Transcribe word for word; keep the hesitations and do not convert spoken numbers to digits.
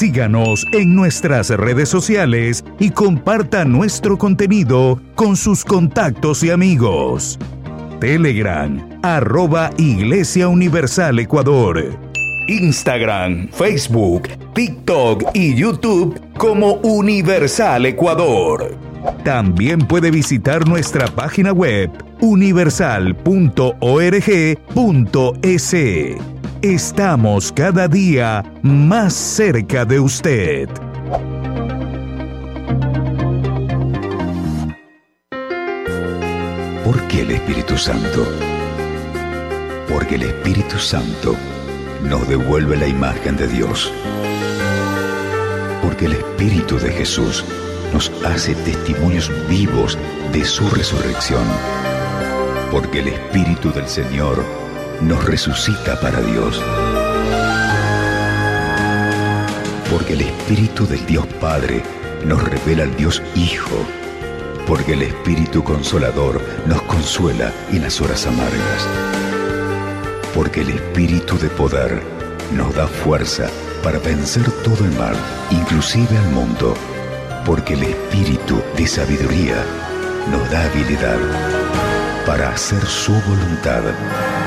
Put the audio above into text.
Síganos en nuestras redes sociales y comparta nuestro contenido con sus contactos y amigos. Telegram, arroba Iglesia Universal Ecuador. Instagram, Facebook, TikTok y YouTube como Universal Ecuador. También puede visitar nuestra página web universal punto org punto es. Estamos cada día más cerca de usted. ¿Por qué el Espíritu Santo? Porque el Espíritu Santo nos devuelve la imagen de Dios. Porque el Espíritu de Jesús nos hace testimonios vivos de su resurrección. Porque el Espíritu del Señor nos resucita para Dios. Porque el Espíritu del Dios Padre nos revela al Dios Hijo. Porque el Espíritu Consolador nos consuela en las horas amargas. Porque el Espíritu de poder nos da fuerza para vencer todo el mal, inclusive al mundo. Porque el Espíritu de sabiduría nos da habilidad para hacer su voluntad.